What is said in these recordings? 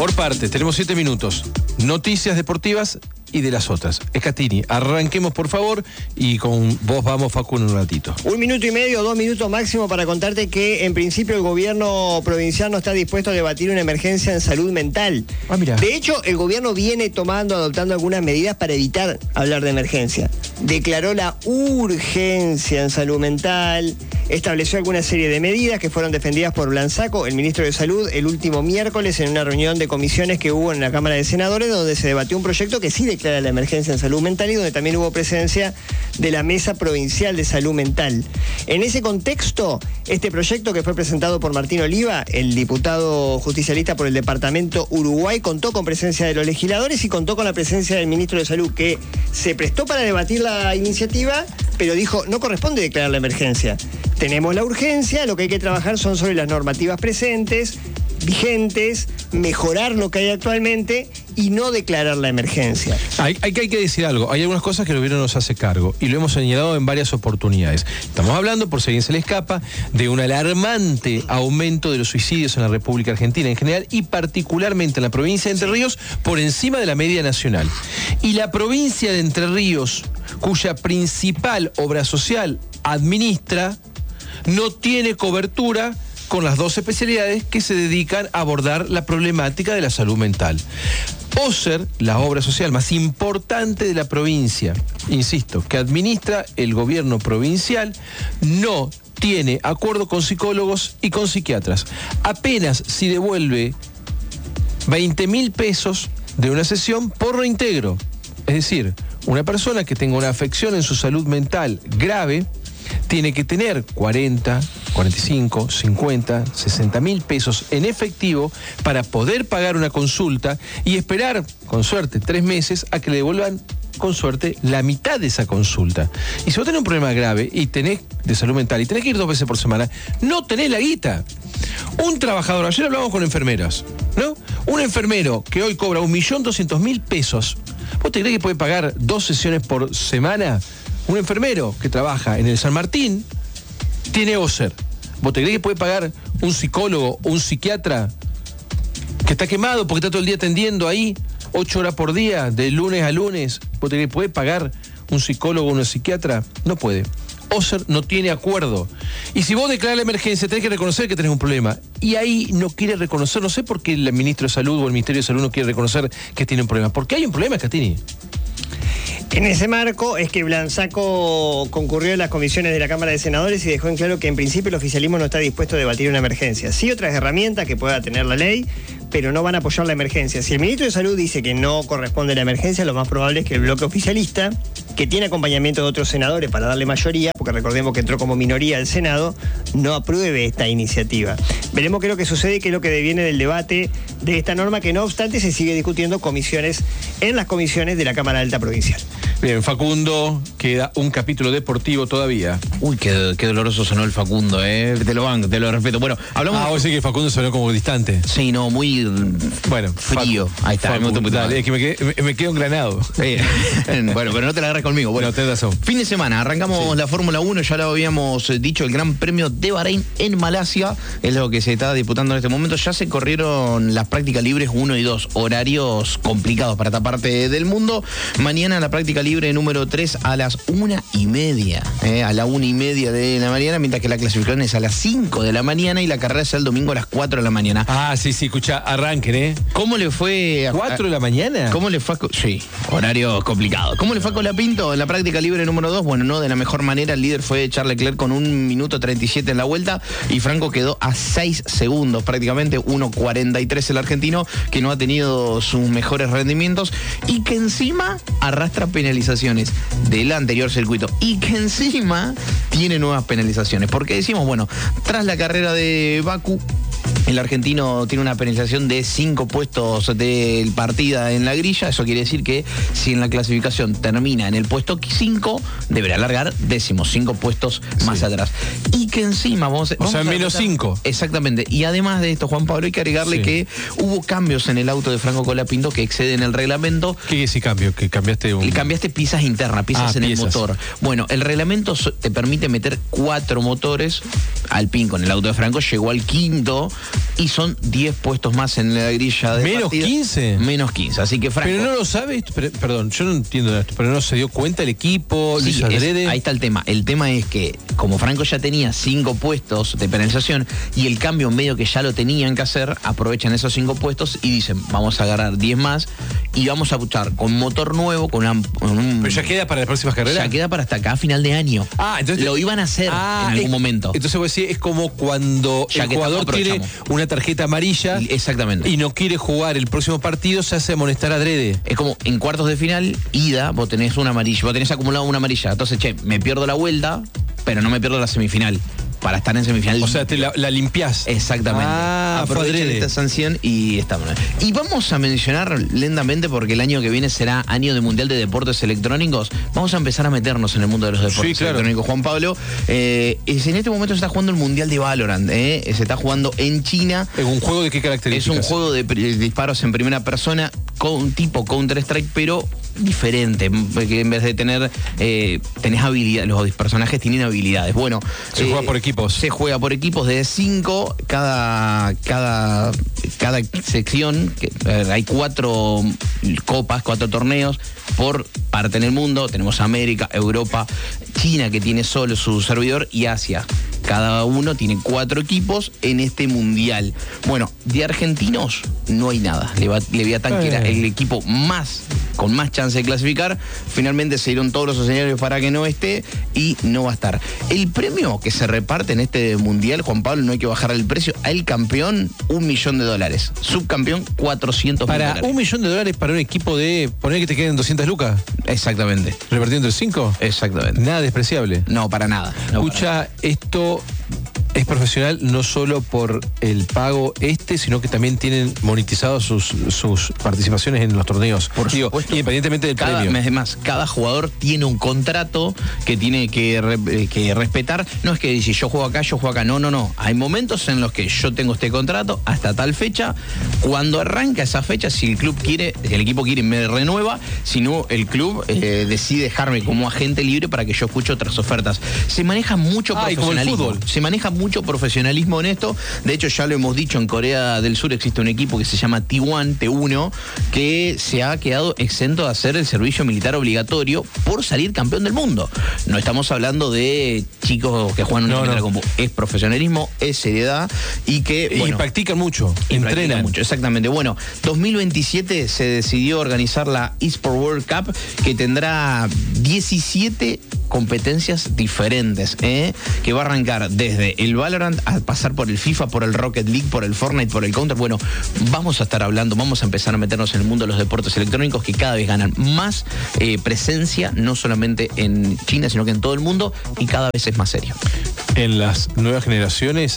Por partes, tenemos 7 minutos. Noticias deportivas y de las otras. Escatini, arranquemos por favor y con vos vamos, Facu, en un ratito. 1 minuto y medio, 2 minutos máximo para contarte que en principio el gobierno provincial no está dispuesto a debatir una emergencia en salud mental. Mira. De hecho, el gobierno viene adoptando algunas medidas para evitar hablar de emergencia. Declaró la urgencia en salud mental, estableció alguna serie de medidas que fueron defendidas por Blansaco, el ministro de Salud, el último miércoles en una reunión de comisiones que hubo en la Cámara de Senadores, donde se debatió un proyecto que sí declara la emergencia en salud mental y donde también hubo presencia de la Mesa Provincial de Salud Mental. En ese contexto, este proyecto que fue presentado por Martín Oliva, el diputado justicialista por el departamento Uruguay, contó con presencia de los legisladores y contó con la presencia del ministro de Salud, que se prestó para debatir la iniciativa, pero dijo, no corresponde declarar la emergencia. Tenemos la urgencia, lo que hay que trabajar son sobre las normativas presentes, vigentes, mejorar lo que hay actualmente y no declarar la emergencia. Hay que decir algo, hay algunas cosas que el gobierno nos hace cargo y lo hemos señalado en varias oportunidades. Estamos hablando, por si a alguien se le escapa, de un alarmante aumento de los suicidios en la República Argentina en general y particularmente en la provincia de Entre Ríos por encima de la media nacional. Y la provincia de Entre Ríos, cuya principal obra social administra, no tiene cobertura con las 2 especialidades que se dedican a abordar la problemática de la salud mental. OSER, la obra social más importante de la provincia, insisto, que administra el gobierno provincial, no tiene acuerdo con psicólogos y con psiquiatras. Apenas si devuelve 20.000 pesos de una sesión por reintegro. Es decir, una persona que tenga una afección en su salud mental grave tiene que tener 40, 45, 50, 60.000 pesos en efectivo para poder pagar una consulta y esperar, con suerte, 3 meses a que le devuelvan, con suerte, la mitad de esa consulta. Y si vos tenés un problema grave y tenés de salud mental y tenés que ir 2 veces por semana, no tenés la guita. Un trabajador, ayer hablamos con enfermeras, ¿no? Un enfermero que hoy cobra 1.200.000 pesos, ¿vos te crees que puede pagar 2 sesiones por semana? Un enfermero que trabaja en el San Martín tiene OSER. ¿Vos te crees que puede pagar un psicólogo o un psiquiatra que está quemado porque está todo el día atendiendo ahí 8 horas por día, de lunes a lunes? ¿Vos te crees que puede pagar un psicólogo o un psiquiatra? No puede. OSER no tiene acuerdo. Y si vos declarás la emergencia, tenés que reconocer que tenés un problema. Y ahí no quiere reconocer, no sé por qué el ministro de Salud o el Ministerio de Salud no quiere reconocer que tiene un problema. Porque hay un problema, Scatini. En ese marco es que Blansaco concurrió a las comisiones de la Cámara de Senadores y dejó en claro que en principio el oficialismo no está dispuesto a debatir una emergencia. Sí, otras herramientas que pueda tener la ley, pero no van a apoyar la emergencia. Si el ministro de Salud dice que no corresponde la emergencia, lo más probable es que el bloque oficialista, que tiene acompañamiento de otros senadores para darle mayoría, porque recordemos que entró como minoría al Senado, no apruebe esta iniciativa. Veremos qué es lo que sucede y qué es lo que deviene del debate de esta norma, que no obstante se sigue discutiendo en las comisiones de la Cámara Alta Provincial. Bien, Facundo, queda un capítulo deportivo todavía. Uy, qué doloroso sonó el Facundo, te lo banco, te lo respeto. Bueno, hablamos... vos decís que Facundo sonó como distante. Sí, no, muy frío. Ahí está, dale, es que me quedo engranado. Bueno, pero no te la agarres conmigo. Bueno, tenés razón. Fin de semana, arrancamos la Fórmula 1, ya lo habíamos dicho, el Gran Premio de Bahrein en Malasia, es lo que se está disputando en este momento. Ya se corrieron las prácticas libres 1 y 2, horarios complicados para esta parte del mundo. Mañana la práctica libre número 3 a las 1:30, a la 1:30 de la mañana, mientras que la clasificación es a las 5 de la mañana y la carrera es el domingo a las 4 de la mañana. Sí, escucha, arranquen, ¿Cómo le fue a 4 de la mañana? ¿Cómo le fue sí, horario complicado. ¿Cómo le fue a Colapinto en la práctica libre número 2? Bueno, no de la mejor manera. El líder fue Charles Leclerc con 1 minuto 37 en la vuelta y Franco quedó a 6 segundos, prácticamente 1:43 el argentino, que no ha tenido sus mejores rendimientos y que encima arrastra penalizaciones del anterior circuito y que encima tiene nuevas penalizaciones. Porque decimos, bueno, tras la carrera de Bakú, el argentino tiene una penalización de 5 puestos de partida en la grilla. Eso quiere decir que si en la clasificación termina en el puesto 5, deberá largar 15 puestos más atrás. Y que encima vamos o sea, menos 5. Exactamente. Y además de esto, Juan Pablo, hay que agregarle que hubo cambios en el auto de Franco Colapinto que exceden el reglamento. ¿Qué es ese cambio? Que cambiaste cambiaste piezas internas, piezas en el motor. Bueno, el reglamento te permite meter 4 motores. Alpine con el auto de Franco llegó al 5º y son 10 puestos más en la grilla de ¿Menos partida. 15? Menos 15, así que Franco... Pero no lo sabe, perdón, yo no entiendo esto, pero no se dio cuenta el equipo, sí, ahí está el tema. El tema es que, como Franco ya tenía 5 puestos de penalización y el cambio medio que ya lo tenían que hacer, aprovechan esos 5 puestos y dicen, vamos a agarrar 10 más y vamos a luchar con motor nuevo, con ¿Pero ya queda para las próximas carreras? Ya queda para hasta acá, a final de año. Entonces... Lo iban a hacer en algún momento. Entonces vos decís, es como cuando el jugador tiene una tarjeta amarilla. Exactamente. Y no quiere jugar el próximo partido, se hace amonestar adrede. Es como en cuartos de final, ida, vos tenés una amarilla, vos tenés acumulado una amarilla. Entonces, me pierdo la vuelta, pero no me pierdo la semifinal. Para estar en semifinal. O sea, te la limpiás. Exactamente. Aprovechen esta sanción y estamos. Y vamos a mencionar lentamente, porque el año que viene será año de Mundial de Deportes Electrónicos. Vamos a empezar a meternos en el mundo de los deportes electrónicos. Juan Pablo, en este momento se está jugando el Mundial de Valorant. Se está jugando en China. ¿Es un juego de qué características? Es un juego de disparos en primera persona con tipo Counter-Strike, pero diferente, que en vez de tener tenés habilidades, los personajes tienen habilidades. Bueno, se juega por equipos. Se juega por equipos de 5, cada sección, hay 4 copas, 4 torneos por parte en el mundo. Tenemos América, Europa, China, que tiene solo su servidor, y Asia. Cada uno tiene 4 equipos en este mundial. Bueno, de argentinos no hay nada. Leviatán, que era el equipo con más chance de clasificar, finalmente se dieron todos los escenarios para que no esté y no va a estar. El premio que se reparte en este mundial, Juan Pablo, no hay que bajar el precio. Al campeón, $1 millón. Subcampeón, $400.000. Para $1 millón para un equipo de, poner que te queden 200 lucas. Exactamente. ¿Repartido entre 5? Exactamente. Nada despreciable. No, para nada. Escucha, esto es profesional no solo por el pago sino que también tienen monetizados sus participaciones en los torneos. Por supuesto. Independientemente del premio. Además, cada jugador tiene un contrato que tiene que respetar. No es que si yo juego acá, no. Hay momentos en los que yo tengo este contrato hasta tal fecha. Cuando arranca esa fecha, si el equipo quiere, me renueva. Si no, el club decide dejarme como agente libre para que yo escuche otras ofertas. Se maneja mucho profesionalismo. Como el fútbol. Se maneja mucho profesionalismo en esto. De hecho, ya lo hemos dicho, en Corea del Sur existe un equipo que se llama T1, que se ha quedado exento de hacer el servicio militar obligatorio por salir campeón del mundo. No estamos hablando de chicos que juegan una compu. Es profesionalismo, es seriedad y practican mucho, entrenan mucho. Exactamente. Bueno, 2027 se decidió organizar la eSport World Cup, que tendrá 17 competencias diferentes, que va a arrancar desde el Valorant a pasar por el FIFA, por el Rocket League, por el Fortnite, por el Counter. Bueno, vamos a estar hablando, vamos a empezar a meternos en el mundo de los deportes electrónicos, que cada vez ganan más presencia, no solamente en China, sino que en todo el mundo, y cada vez es más serio. En las nuevas generaciones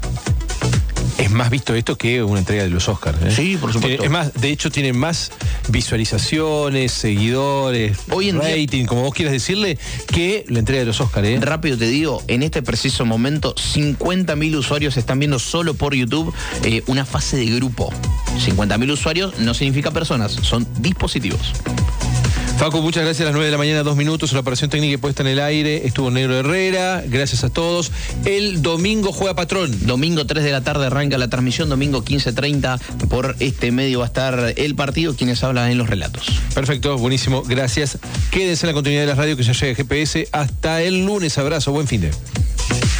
es más visto esto que una entrega de los Oscars. Sí, por supuesto. Es más, de hecho tienen más visualizaciones, seguidores, hoy en rating, como vos quieras decirle, que la entrega de los Oscars. Rápido te digo, en este preciso momento 50.000 usuarios están viendo solo por YouTube una fase de grupo. 50.000 usuarios no significa personas, son dispositivos. Facu, muchas gracias. A las 9 de la mañana, 2 minutos, la operación técnica y puesta en el aire. Estuvo Negro Herrera, gracias a todos. El domingo juega Patrón. Domingo 3 de la tarde arranca la transmisión, domingo 15:30 por este medio va a estar el partido, quienes hablan en los relatos. Perfecto, buenísimo, gracias. Quédense en la continuidad de la radio, que ya llega GPS. Hasta el lunes, abrazo, buen fin de.